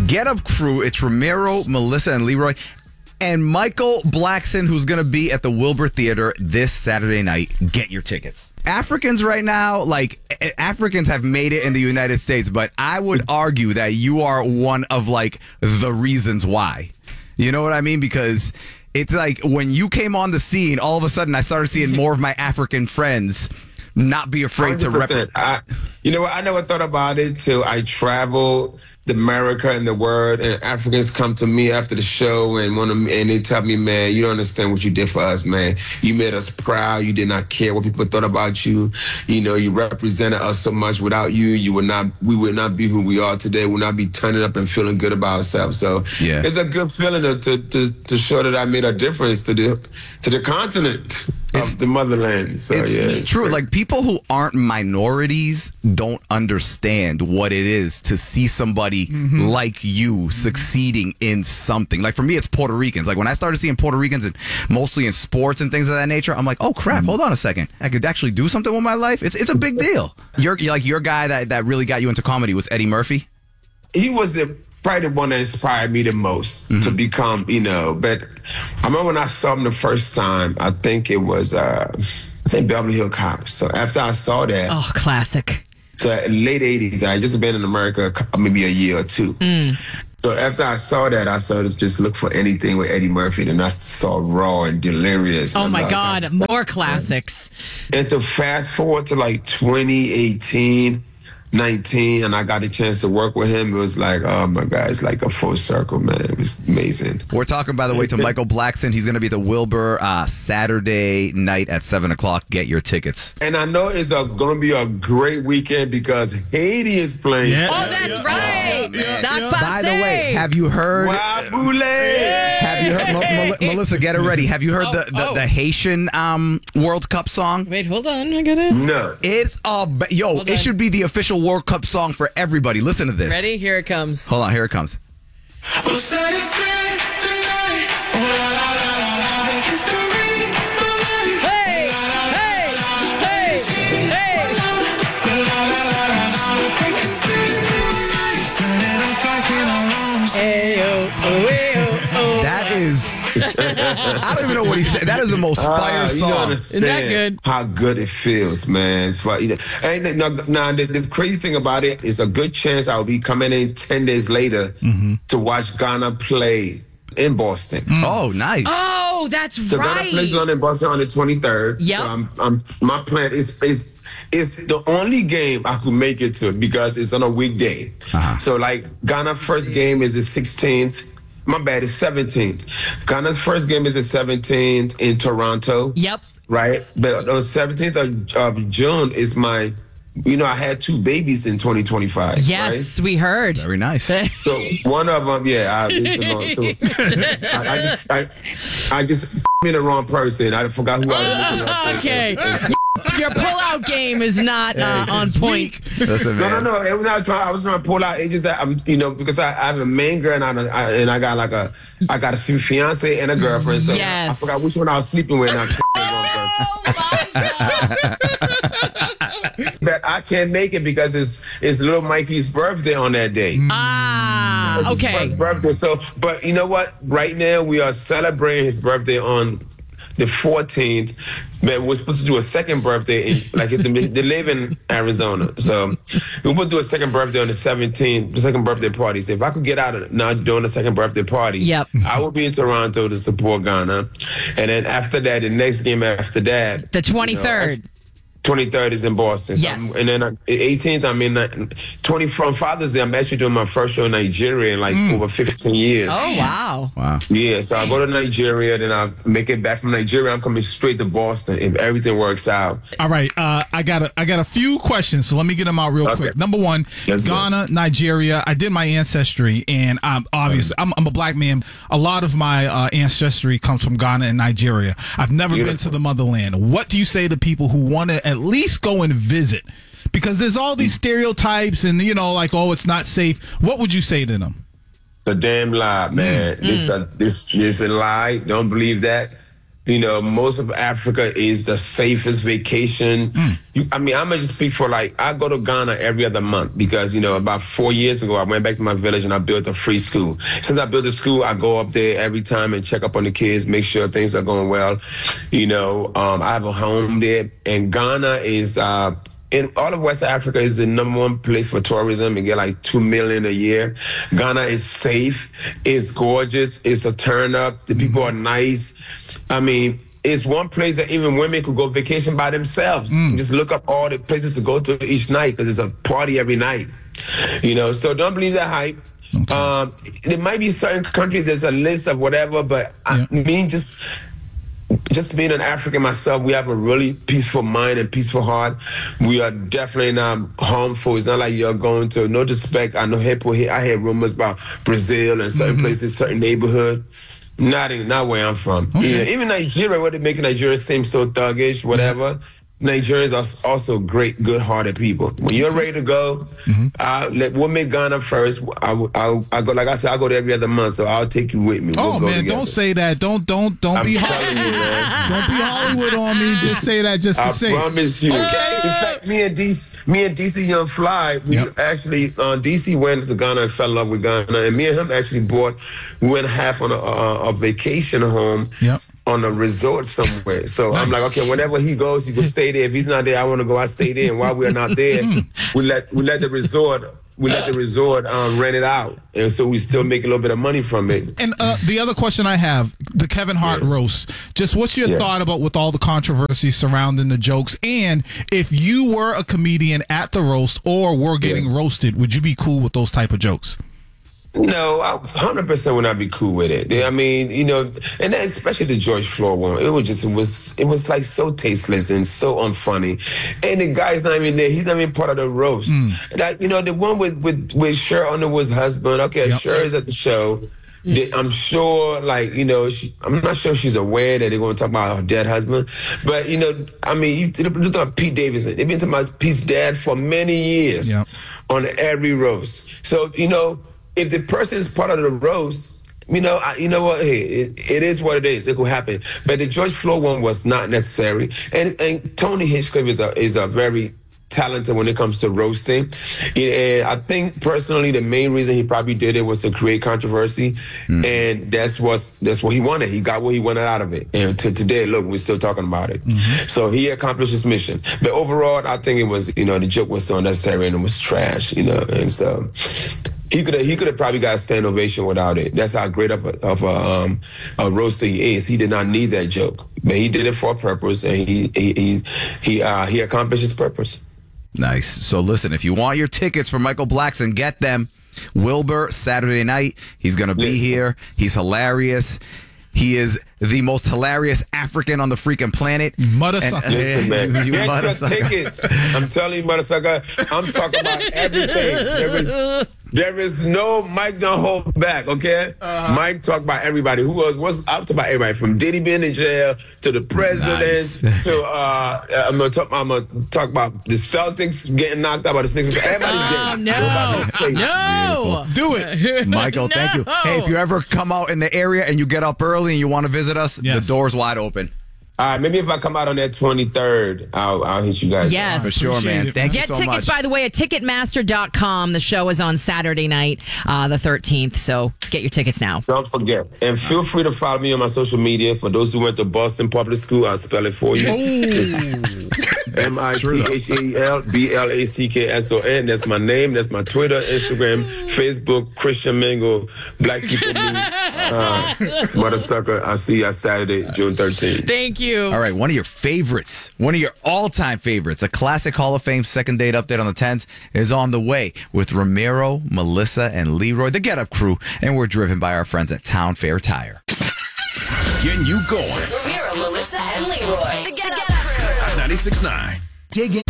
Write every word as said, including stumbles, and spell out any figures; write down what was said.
Get Up Crew. It's Ramiro, Melissa, and Leroy. And Michael Blackson, who's going to be at the Wilbur Theater this Saturday night. Get your tickets. Africans right now, like, Africans have made it in the United States, but I would argue that you are one of, like, the reasons why. You know what I mean? Because it's like when you came on the scene, all of a sudden I started seeing more of my African friends not be afraid to represent. You know what? I never thought about it till I traveled America and the world, and Africans come to me after the show and want to, and they tell me, man, you don't understand what you did for us, man. You made us proud. You did not care what people thought about you. You know, you represented us so much. Without you, you would not, we would not be who we are today. We would not be turning up and feeling good about ourselves. So yeah. It's a good feeling to, to to to show that I made a difference to the to the continent it's, of the motherland. So it's yeah, it's true. great. Like, people who aren't minorities don't understand what it is to see somebody Mm-hmm. like you succeeding in something. Like, for me, it's Puerto Ricans. Like, when I started seeing Puerto Ricans, and mostly in sports and things of that nature, I'm like, oh crap, hold on a second, I could actually do something with my life. It's it's a big deal. You're like your guy that, that really got you into comedy was Eddie Murphy. He was the probably the one that inspired me the most mm-hmm. to become, you know. But I remember when I saw him the first time, I think it was uh, I think Beverly Hills Cop. So after I saw that, oh, classic. So late eighties, I had just been in America maybe a year or two. Mm. So after I saw that, I started to just look for anything with Eddie Murphy. Then I saw Raw and Delirious. Oh, and my like, God. More classics. And to fast forward to like twenty eighteen, nineteen, and I got a chance to work with him. It was like, oh my God, it's like a full circle, man. It was amazing. We're talking, by the way, to Michael Blackson. He's going to be at the Wilbur uh, Saturday night at seven o'clock. Get your tickets. And I know it's going to be a great weekend because Haiti is playing. Yeah. Oh, that's yeah. right. Yeah. Yeah. Yeah. By the way, have you heard? Yeah. Have you heard? Mel- Mel- Melissa, get it ready. Have you heard oh, the, the, oh. the Haitian um, World Cup song? Wait, hold on. I got it. No. It's a yo. Hold it on. Should be the official World Cup song for everybody. Listen to this. Ready? Here it comes. Hold on. Here it comes. Hey! Hey! Hey! Hey! Hey, oh, oh, hey, oh, oh. That is. I don't even know what he said. That is the most fire uh, song. Isn't that good? How good it feels, man. For, you know, and now, now the, the crazy thing about it is a good chance I'll be coming in ten days later mm-hmm. to watch Ghana play in Boston. Mm. Oh, nice. Oh, that's so right. Ghana plays London, Boston on the twenty-third. Yep. So I'm, I'm, my plan is is. It's the only game I could make it to because it's on a weekday. Uh-huh. So, like, Ghana's first game is the sixteenth. My bad, it's seventeenth. Ghana's first game is the seventeenth in Toronto. Yep. Right? But on the seventeenth of, of June is my, you know, I had two babies in twenty twenty-five. Yes, right? we heard. Very nice. So, one of them, yeah, I, it's so, I, I just, I, I just me the wrong person. I forgot who I was looking at. Okay. Your pull-out game is not uh, on point. Listen, no, no, no. It was not trying, I was trying to pull out. It just that I'm, you know, because I, I have a main girl and I, I and I got like a, I got a fiance and a girlfriend. So yes. I forgot which one I was sleeping with. And I oh my God! But I can't make it because it's it's little Mikey's birthday on that day. Ah, it's okay. His birthday. So, but you know what? Right now we are celebrating his birthday on the fourteenth, but we're supposed to do a second birthday in, like, they live in Arizona. So we're supposed to do a second birthday on the seventeenth, the second birthday party. So if I could get out of not doing the second birthday party, yep. I will be in Toronto to support Ghana. And then after that, the next game after that, the twenty-third. You know, twenty-third is in Boston. So yes. I'm, and then uh, eighteenth, I'm in uh, twenty from Father's Day. I'm actually doing my first show in Nigeria in like mm. over fifteen years. Oh, wow. Wow. Yeah, so I go to Nigeria, then I make it back from Nigeria. I'm coming straight to Boston if everything works out. All right. Uh, I got a, I got a few questions, so let me get them out real okay. quick. Number one, yes, Ghana, Nigeria. I did my ancestry, and I'm obviously, I'm, I'm a black man. A lot of my uh, ancestry comes from Ghana and Nigeria. I've never Beautiful. been to the motherland. What do you say to people who want to at least go and visit, because there's all these stereotypes and, you know, like, oh, it's not safe? What would you say to them? It's a damn lie, man. Mm. This, uh, this is a lie. Don't believe that. You know, most of Africa is the safest vacation. Mm. You, I mean, I'm going to speak for like, I go to Ghana every other month because, you know, about four years ago, I went back to my village and I built a free school. Since I built the school, I go up there every time and check up on the kids, make sure things are going well. You know, um, I have a home there. And Ghana is, uh, in all of West Africa, is the number one place for tourism. You get like two million a year. Ghana is safe. It's gorgeous. It's a turn up. The people are nice. I mean, it's one place that even women could go vacation by themselves. Mm. Just look up all the places to go to each night because there's a party every night. You know, so don't believe that hype. Okay. Um, there might be certain countries, there's a list of whatever, but yeah. I mean, just... Just being an African myself, we have a really peaceful mind and peaceful heart. We are definitely not harmful. It's not like you're going to, no disrespect. I know people here, I hear rumors about Brazil and certain mm-hmm. places, certain neighborhood. Not in, not where I'm from. Okay. You know, even Nigeria, where they make Nigeria seem so thuggish, whatever. Mm-hmm. Nigerians are also great, good-hearted people. When you're ready to go, mm-hmm. uh, let, we'll make Ghana first. I, I, I go, like I said, I go there every other month, so I'll take you with me. Oh we'll man, together. Don't say that. Don't don't don't I'm be telling you, man. Don't be Hollywood on me. Just say that just to I say. I promise you. Okay. In fact, me and D C, me and D C Young Fly, we yep. actually uh, D C went to Ghana and fell in love with Ghana, and me and him actually bought. We went half on a, a, a vacation home. Yep. On a resort somewhere. So nice. I'm like, okay, whenever he goes, he can stay there. If he's not there, I want to go, I stay there. And while we're not there, we let we let the resort we let the resort um, rent it out. And so we still make a little bit of money from it. And uh, the other question I have, the Kevin Hart yeah. roast, just what's your yeah. thought about with all the controversy surrounding the jokes? And if you were a comedian at the roast or were getting yeah. roasted, would you be cool with those type of jokes? No, I one hundred percent would not be cool with it. I mean, you know, and especially the George Floyd one, it was just, it was, it was like so tasteless and so unfunny. And the guy's not even there. He's not even part of the roast. Mm. That, you know, the one with, with, with Cher Underwood's husband, okay, yep. Cher is at the show. I'm sure, like, you know, she, I'm not sure she's aware that they're going to talk about her dead husband. But, you know, I mean, you look about Pete Davidson. They've been talking about Pete's dad for many years yep. on every roast. So, you know, if the person is part of the roast, you know, I, you know what? Hey, it, it is what it is. It could happen. But the George Floyd one was not necessary. And and Tony Hinchcliffe is a is a very talented when it comes to roasting. And I think personally, the main reason he probably did it was to create controversy, mm. and that's what that's what he wanted. He got what he wanted out of it. And to today, look, we're still talking about it. Mm-hmm. So he accomplished his mission. But overall, I think it was, you know, the joke was so unnecessary and it was trash, you know, and so. He could have he could have probably got a stand ovation without it. That's how great of a, of a, um, a roaster he is. He did not need that joke, but he did it for a purpose, and he he he he, uh, he accomplished his purpose. Nice. So listen, if you want your tickets for Michael Blackson, get them. Wilbur, Saturday night. He's going to be yes. here. He's hilarious. He is the most hilarious African on the freaking planet. Mother sucker. Listen, man. You get your tickets. I'm telling you, mother sucker. I'm talking about everything. There is, there is no Mike don't hold back, okay? Uh-huh. Mike talk about everybody. Who was, what's I'm talking about everybody from Diddy being in jail to the president nice. to uh, I'm gonna talk. I'm gonna talk about the Celtics getting knocked out by the Sixers. Everybody's oh, getting no, no, do it, Michael. no. Thank you. Hey, if you ever come out in the area and you get up early and you want to visit us, yes. the door's wide open. All right, maybe if I come out on that twenty-third, I'll, I'll hit you guys. Yes. For sure, man. Thank Get you so much. Get tickets, by the way, at Ticketmaster dot com. The show is on Saturday night, uh, the thirteenth, so get your tickets now. Don't forget. And feel free to follow me on my social media. For those who went to Boston Public School, I'll spell it for you. M I T H A L B L A C K S O N. That's my name. That's my Twitter, Instagram, Facebook, Christian Mingle, Black People Meet. Uh, Mother Sucker, I'll see you on Saturday, June thirteenth. Thank you. All right, one of your favorites, one of your all-time favorites, a classic Hall of Fame second date update on the tens is on the way with Ramiro, Melissa, and Leroy, the Get Up Crew, and we're driven by our friends at Town Fair Tire. Getting you going. Ramiro, Melissa, and Leroy, the Get Up Crew. ninety-six point nine. Dig